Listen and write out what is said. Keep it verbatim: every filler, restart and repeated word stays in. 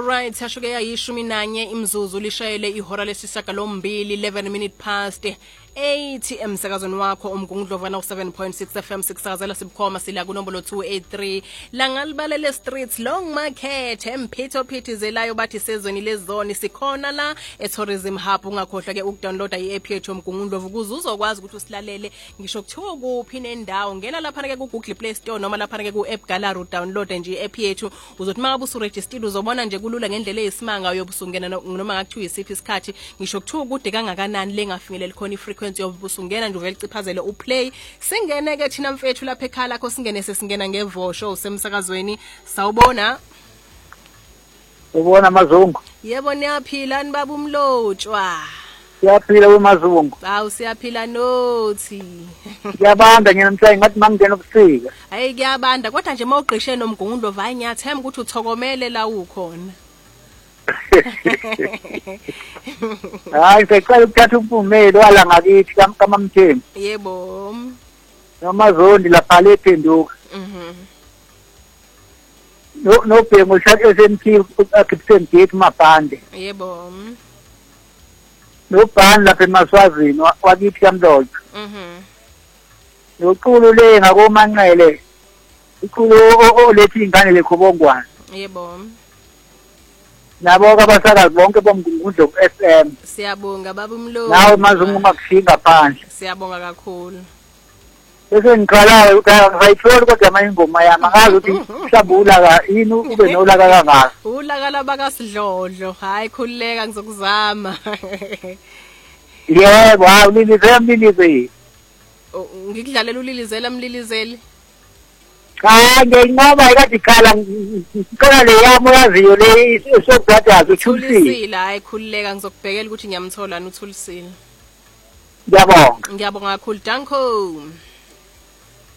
Alright, sashuke yayishumi nanye imzuzu lishayele ihora lesishagalombili eleven minute past eight emsakazweni wakho umgungundlovana seven point six F M sikusakazela sibukhoma sila kunombolo two eight three langalibalele streets Long Market empitho phithizelayo bathi sezweni lezone sikhona la etourism hub ungakhohlwa ke ukudownloada i-app yethu umgungundlovu ukuze uzokwazi ukuthi usilalele ngisho kuthiwa kuphi nendawo ngena lapha ke ku Google Play Store noma lapha ke ku App Gallery download nje i-app yethu uzothi maka busuregistered uzobona nje kulula ngendlela eyisimanga uyobusungena noma ngakuthiwa isiphi isikhathi ngisho kuthiwa kude kangakanani lengafinyelela khona ifrequency yobusungena nje uvele ciphazele uplay singene ke thina mfethu lapha ekhala lakho singene sesingena ngevosho semsakazweni sawubona ubona mazungu yebo niyaphila nibaba umlotshwa siyaphila wemazungu hawu siyaphila nothi ngiyabanda nginamhlanje ngathi mangena ubusika hayi kuyabanda kodwa nje mawugqishe nomgungundlovu hayi ngiyathemba ukuthi uthokomele la ukhona hayi ngicela ukuthatha umpumelo wala ngakithi kaMamthembu yebo nomazondi lapha lephenduka mhm no no bhengu shaka S N P akipsen gate mabhande yebo no bhani lapha eMaswazini wakithi kaMlotshwa mhm noqulu le ngakomanqele iqulu olethi ingane lekhobongwana yebo nabo abasakazi bonke bomgungundlovu F M siyabonga baba umlo nawe mazungu makushinga phandle siyabonga kakhulu bese ngiqala ngayithola kodwa manje ingoma yami ngazi ukuthi mhlabula ka yini ube nolaka kangaka ulaka labakasidlodlo hayi khulileka ngizokuzama yebo hawu lilize mlilize ngikudlalela ulilizela mlilizeli cha nginqoba ikade ikhala ngicela le yami yaziyo le sokubhadaza uthulisile hayi khulileka ngizokubhekela ukuthi ngiyamthola uthulisile ngiyabonga ngiyabonga kakhulu danko